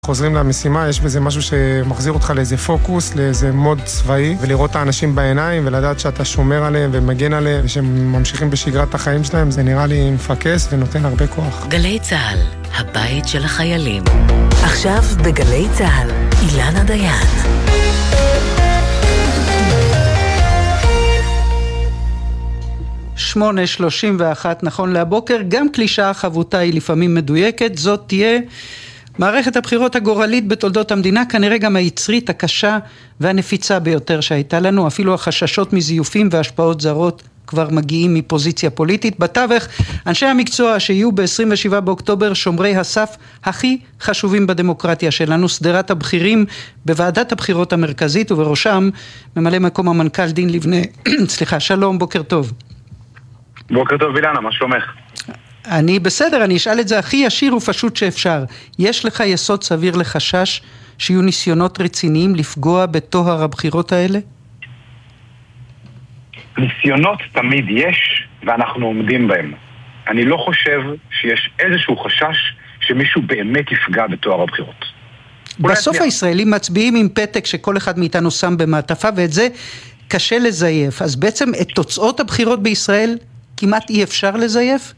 חוזרים למשימה, יש בזה משהו שמחזיר אותך לאיזה פוקוס, לאיזה מוד צבאי, ולראות את האנשים בעיניים ולדעת שאתה שומר עליהם ומגן עליהם ושהם ממשיכים בשגרת החיים שלהם, זה נראה לי מפקס ונותן הרבה כוח. גלי צהל, הבית של החיילים. עכשיו בגלי צהל, אילנה דיין. שמונה 31 נכון להבוקר, גם קלישה חבוטה היא לפעמים מדויקת, זאת תהיה מערכת הבחירות הגורלית בתולדות המדינה, כנראה גם היצרית, הקשה והנפיצה ביותר שהייתה לנו, אפילו החששות מזיופים והשפעות זרות כבר מגיעים מפוזיציה פוליטית. בתווך, אנשי המקצוע שיהיו ב-27 באוקטובר שומרי הסף הכי חשובים בדמוקרטיה שלנו, סדרת הבכירים בוועדת הבחירות המרכזית, ובראשם ממלא מקום המנכ"ל דין לבנה. סליחה, שלום, בוקר טוב. בוקר טוב אילנה, מה שלומך? אני בסדר, אני אשאל את זה הכי ישיר ופשוט שאפשר. יש לך יסוד סביר לחשש שיהיו ניסיונות רציניים לפגוע בתוהר הבחירות האלה? ניסיונות תמיד יש, ואנחנו עומדים בהם. אני לא חושב שיש איזשהו חשש שמישהו באמת יפגע בתוהר הבחירות. בסוף הישראלים מצביעים עם פתק שכל אחד מאיתנו שם במעטפה, ואת זה קשה לזייף. אז בעצם את תוצאות הבחירות בישראל כמעט אי אפשר לזייף?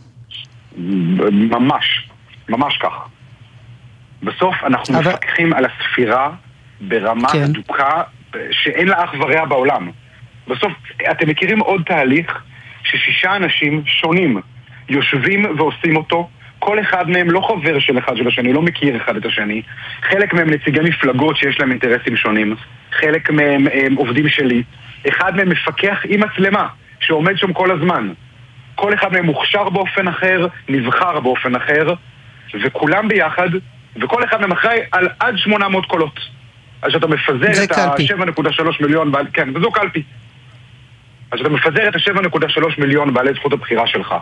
ממש כך. בסוף אנחנו מפקחים על הספירה ברמה הדוקה שאין לה אח ורע בעולם. בסוף אתם מכירים עוד תהליך ששישה אנשים שונים יושבים ועושים אותו, כל אחד מהם לא חבר של אחד של השני, לא מכיר אחד את השני, חלק מהם נציגי מפלגות שיש להם אינטרסים שונים, חלק מהם עובדים שלי, אחד מהם מפקח עם מצלמה שעומד שם כל הזמן, כל אחד מהם מוכשר באופן אחר, נבחר באופן אחר, וכולם ביחד, וכל אחד מהם אחראי על עד 800 קולות. אז שאתה מפזר את ה-7.3 מיליון, כן, וזו קלפי. אז שאתה מפזר את ה-7.3 מיליון בעלי זכות הבחירה שלך,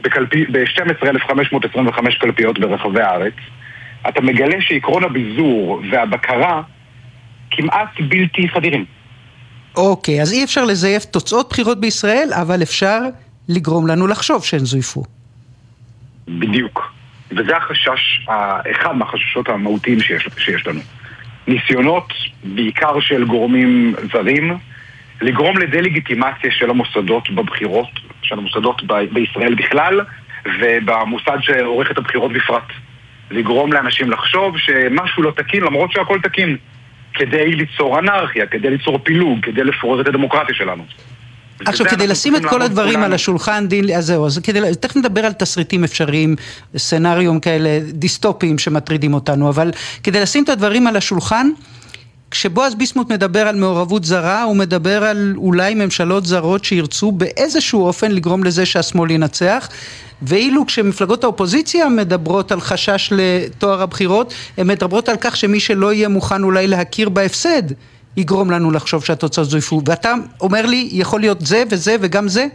ב-12,525 קלפיות ברחבי הארץ, אתה מגלה שעקרון הביזור והבקרה כמעט בלתי חדירים. אוקיי, אז אי אפשר לזייף תוצאות בחירות בישראל, אבל אפשר לגרום לנו לחשוב שהן זויפו. בדיוק. וזה החשש, אחד מהחששות המהותיים שיש לנו. ניסיונות, בעיקר של גורמים זרים, לגרום לדלגיטימציה של המוסדות בבחירות, של המוסדות בישראל בכלל, ובמוסד שעורך את הבחירות בפרט. לגרום לאנשים לחשוב שמשהו לא תקין, למרות שהכל תקין, כדי ליצור אנרכיה, כדי ליצור פילוג, כדי לפורר את הדמוקרטיה שלנו. עכשיו, כדי לשים את כל הדברים על השולחן, דין, אז זהו, אז תכף נדבר על תסריטים אפשריים, סנריום כאלה, דיסטופיים שמטרידים אותנו, אבל כדי לשים את הדברים על השולחן, כשבועז ביסמוט מדבר על מעורבות זרה, הוא מדבר על אולי ממשלות זרות שירצו באיזשהו אופן לגרום לזה שהשמאל ינצח, ואילו כשמפלגות האופוזיציה מדברות על חשש לתואר הבחירות, הן מדברות על כך שמי שלא יהיה מוכן אולי להכיר בהפסד, יגרום לנו לחשוב שהתוצאות זויפו. ואתה אומר לי, יכול להיות זה וזה וגם זה?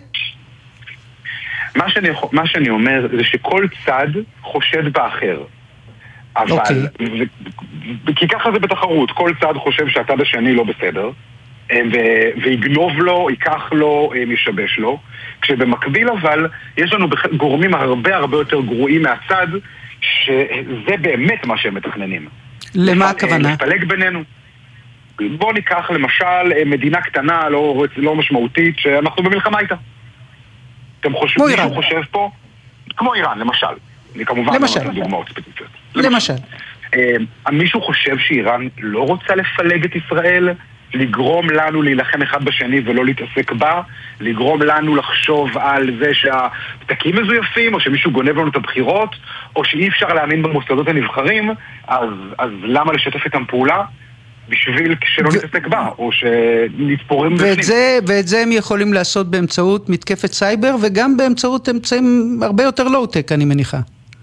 מה שאני אומר זה שכל צד חושד באחר. אבל, כי ככה זה בתחרות, כל צד חושב שהצד השני לא בסדר, ויגנוב לו, ייקח לו, ישבש לו, כשבמקביל אבל יש לנו גורמים הרבה יותר גרועים מהצד, שזה באמת מה שהם מתכננים. למה הכוונה? לפלג בינינו. בוא ניקח למשל מדינה קטנה, לא משמעותית, שאנחנו במלחמה איתה. כמו איראן. מישהו חושב פה, כמו איראן, למשל. אני כמובן לא נותן דוגמאות ספציפיות. למשל. מישהו חושב שאיראן לא רוצה לפלג את ישראל, לגרום לנו להילחם אחד בשני ולא להתעסק בה, לגרום לנו לחשוב על זה שהפתקים מזויפים, או שמישהו גונב לנו את הבחירות, או שאי אפשר להאמין במוסדות הנבחרים, אז למה לשתף איתם פעולה? בשביל שלא נתעסק בה, או שנתפורם בפנים. ואת זה הם יכולים לעשות באמצעות מתקפת סייבר, וגם באמצעות אמצעים הרבה יותר לואו-טק, אני מניחה.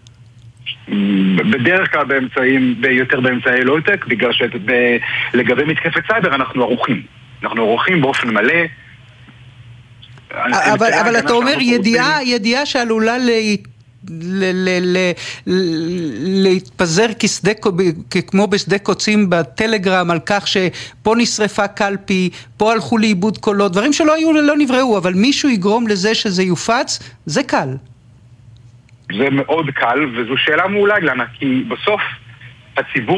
בדרך כלל יותר באמצעי לואו-טק, בגלל שלגבי מתקפת סייבר אנחנו ערוכים. אנחנו ערוכים באופן מלא. אבל אתה אומר ידיעה שעלולה להתפזר כמו בשדה קוצים בטלגרם על כך שפה נשרפה קלפי, פה הלכו לאיבוד קולות, דברים שלא היו, לא נבראו, אבל מישהו יגרום לזה שזה יופץ, זה קל. זה מאוד קל, וזו שאלה מעולה, לנה, כי בסוף הציבור